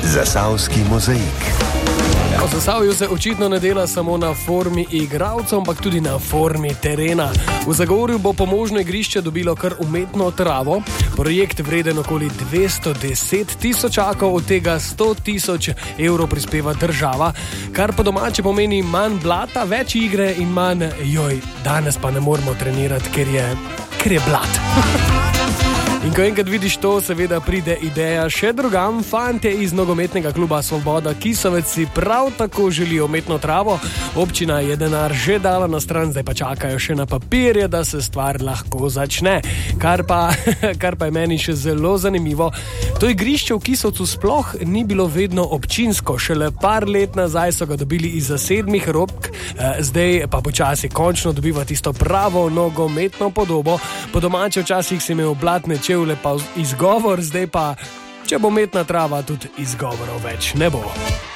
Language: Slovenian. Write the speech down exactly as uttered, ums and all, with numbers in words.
Zasavski mozaik. V Zasavju se očitno ne dela samo na formi igralcev, ampak tudi na formi terena. V Zagorju bo pomožno igrišče dobilo kar umetno travo. Projekt vreden okoli dvesto deset tisočakov, od tega sto tisoč evrov prispeva država, kar po domače pomeni manj blata, več igre in manj joj, danes pa ne moremo trenirati, ker je, ker je blat. In ko enkrat vidiš to, seveda pride ideja še drugam. Fantje iz nogometnega kluba Svoboda Kisovec si prav tako želijo umetno travo. Občina je denar že dala na stran, zdaj pa čakajo še na papirje, da se stvar lahko začne. Kar pa, kar pa je meni še zelo zanimivo. To igrišče v Kisovcu sploh ni bilo vedno občinsko. Šele par let nazaj so ga dobili iz zasedmih rok, zdaj pa počasi končno dobiva tisto pravo nogometno podobo. Po domače včasih si imel blatne čevlje pa izgovor, zdaj pa, če bo umetna trava, tudi izgovorov več ne bo.